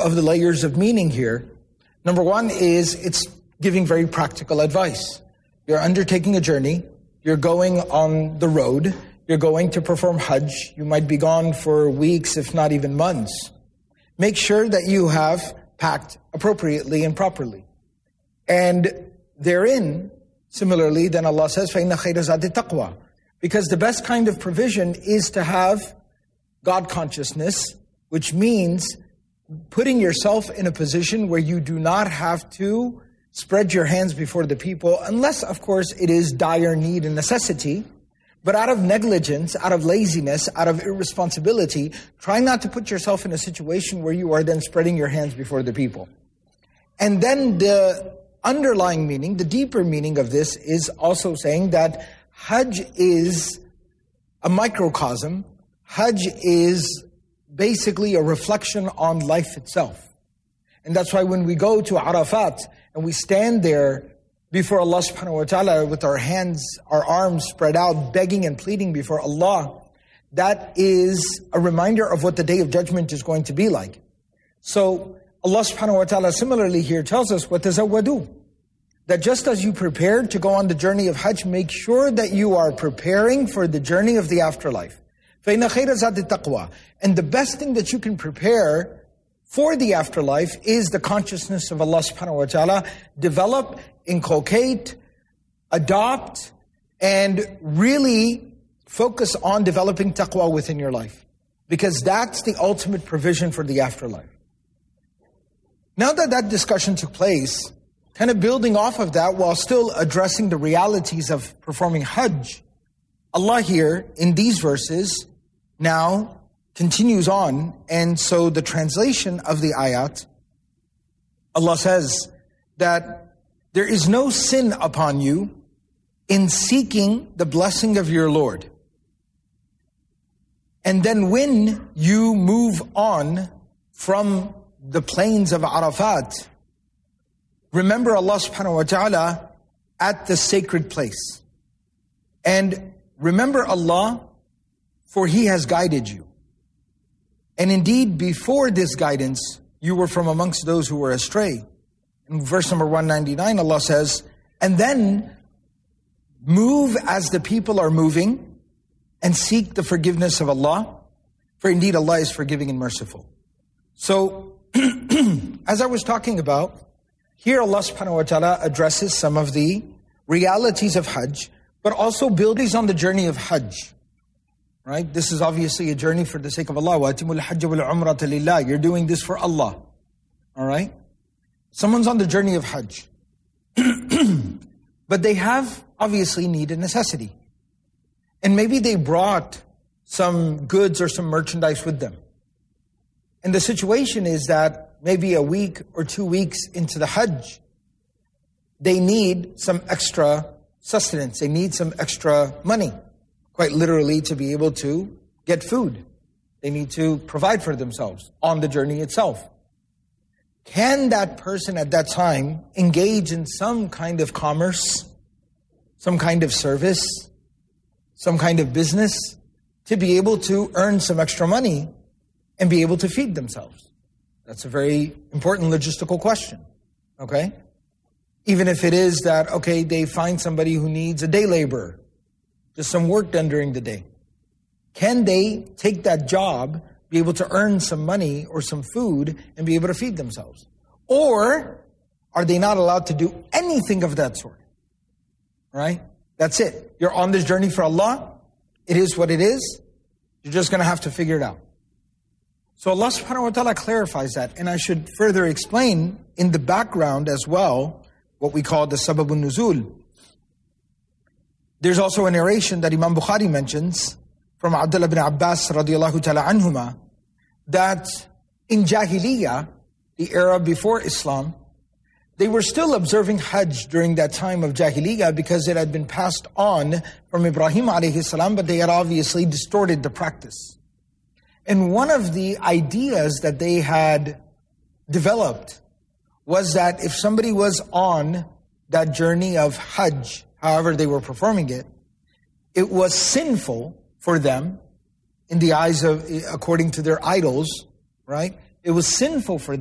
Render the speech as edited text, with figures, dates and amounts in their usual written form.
of the layers of meaning here. Number one is it's giving very practical advice. You're undertaking a journey. You're going on the road. You're going to perform Hajj. You might be gone for weeks, if not even months. Make sure that you have packed appropriately and properly. And therein, similarly, then Allah says, فَإِنَّ خَيْرَ زَادِ التَّقْوَى. Because the best kind of provision is to have God consciousness, which means putting yourself in a position where you do not have to spread your hands before the people, unless, of course, it is dire need and necessity. But out of negligence, out of laziness, out of irresponsibility, try not to put yourself in a situation where you are then spreading your hands before the people. And then the underlying meaning, the deeper meaning of this is also saying that Hajj is a microcosm. Hajj is basically a reflection on life itself. And that's why when we go to Arafat and we stand there before Allah subhanahu wa ta'ala with our hands, our arms spread out, begging and pleading before Allah, that is a reminder of what the Day of Judgment is going to be like. So Allah subhanahu wa ta'ala similarly here tells us, وَتَزَوَّدُوا, that just as you prepared to go on the journey of Hajj, make sure that you are preparing for the journey of the afterlife. فَإِنَّ خَيْرَ زَادِ التَّقْوَى. And the best thing that you can prepare for the afterlife is the consciousness of Allah subhanahu wa ta'ala. Develop, inculcate, adopt, and really focus on developing taqwa within your life. Because that's the ultimate provision for the afterlife. Now that that discussion took place, kind of building off of that while still addressing the realities of performing Hajj, Allah here in these verses now continues on. And so the translation of the ayat, Allah says that there is no sin upon you in seeking the blessing of your Lord. And then when you move on from the plains of Arafat, remember Allah subhanahu wa ta'ala at the sacred place. And remember Allah, for He has guided you. And indeed, before this guidance, you were from amongst those who were astray. In verse number 199, Allah says, and then move as the people are moving and seek the forgiveness of Allah, for indeed Allah is forgiving and merciful. So, as I was talking about, here Allah subhanahu wa ta'ala addresses some of the realities of Hajj, but also builds on the journey of Hajj. Right? This is obviously a journey for the sake of Allah. وَأَتِمُوا الْحَجَّ وَالْعُمْرَةَ لِلَّهِ. You're doing this for Allah. All right? Someone's on the journey of Hajj. But they have obviously need and necessity. And maybe they brought some goods or some merchandise with them. And the situation is that maybe a week or 2 weeks into the Hajj, they need some extra sustenance. They need some extra money. Quite literally, to be able to get food. They need to provide for themselves on the journey itself. Can that person at that time engage in some kind of commerce, some kind of service, some kind of business to be able to earn some extra money and be able to feed themselves? That's a very important logistical question, okay? Even if it is that, okay, they find somebody who needs a day laborer, just some work done during the day. Can they take that job, be able to earn some money or some food, and be able to feed themselves? Or are they not allowed to do anything of that sort? Right? That's it. You're on this journey for Allah. It is what it is. You're just going to have to figure it out. So Allah subhanahu wa ta'ala clarifies that. And I should further explain in the background as well, what we call the sababun nuzul. There's also a narration that Imam Bukhari mentions from Abdullah ibn Abbas radiallahu ta'ala anhuma, that in Jahiliyyah, the era before Islam, they were still observing Hajj during that time of Jahiliyyah because it had been passed on from Ibrahim alayhi salam, but they had obviously distorted the practice. And one of the ideas that they had developed was that if somebody was on that journey of Hajj, however they were performing it, it was sinful for them in the eyes of, according to their idols, right? It was sinful for them